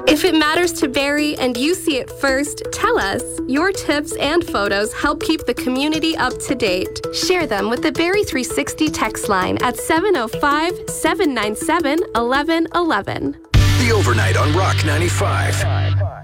If it matters to Barrie and you see it first, tell us. Your tips and photos help keep the community up to date. Share them with the Barrie 360 text line at 705-797-1111. The Overnight on Rock 95.